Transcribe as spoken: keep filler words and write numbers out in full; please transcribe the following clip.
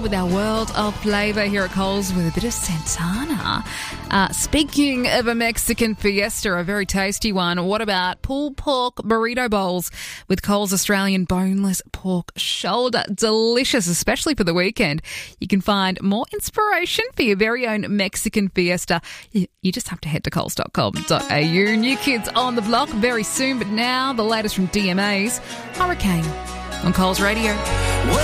With our world of flavour here at Coles with a bit of Santana. Uh, speaking of a Mexican fiesta, a very tasty one, what about pulled pork burrito bowls with Coles Australian boneless pork shoulder? Delicious, especially for the weekend. You can find more inspiration for your very own Mexican fiesta. You, you just have to head to coles dot com dot a u. New kids on the block very soon, but now the latest from D M A's Hurricane on Coles Radio.